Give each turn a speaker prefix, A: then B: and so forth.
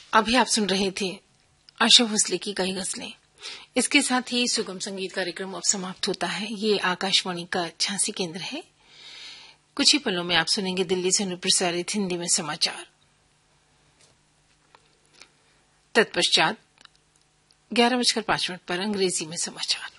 A: अभी आप सुन रहे थे आशा भोसले की कई गजलें। इसके साथ ही सुगम संगीत कार्यक्रम अब समाप्त होता है। ये आकाशवाणी का झांसी केंद्र है। कुछ ही पलों में आप सुनेंगे दिल्ली से प्रसारित हिंदी में समाचार। तत्पश्चात 11:05 पर अंग्रेजी में समाचार।